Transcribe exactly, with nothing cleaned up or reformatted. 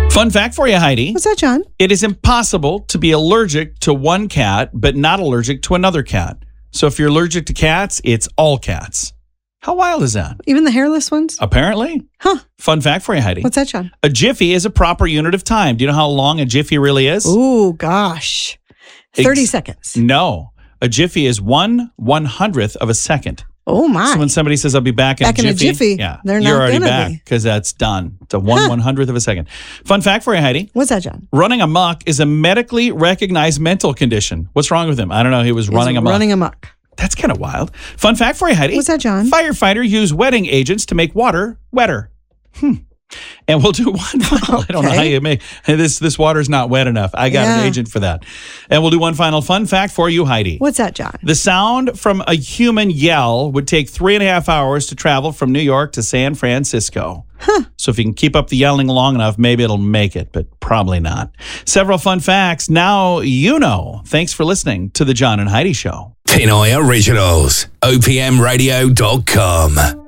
Fun fact for you, Heidi. What's that, John? It is impossible to be allergic to one cat, but not allergic to another cat. So if you're allergic to cats, it's all cats. How wild is that? Even the hairless ones? Apparently. Huh. Fun fact for you, Heidi. What's that, John? A jiffy is a proper unit of time. Do you know how long a jiffy really is? Ooh, gosh. thirty Ex- seconds. No. A jiffy is one one hundredth of a second. Oh, my. So when somebody says, I'll be back in Back a in a jiffy, jiffy, yeah, they're you're not already gonna back be. because that's done. It's a one Huh. one hundredth of a second. Fun fact for you, Heidi. What's that, John? Running amok is a medically recognized mental condition. What's wrong with him? I don't know. He was running It's amok. Running amok. That's kind of wild. Fun fact for you, Heidi. What's that, John? Firefighters use wetting agents to make water wetter. Hmm. And we'll do one final. I don't know how Okay. you make this. This water's not wet enough. I got Yeah. an agent for that. And we'll do one final fun fact for you, Heidi. What's that, John? The sound from a human yell would take three and a half hours to travel from New York to San Francisco. Huh. So if you can keep up the yelling long enough, maybe it'll make it, but probably not. Several fun facts. Now you know. Thanks for listening to The John and Heidi Show. Pinoy Originals. O P M radio dot com.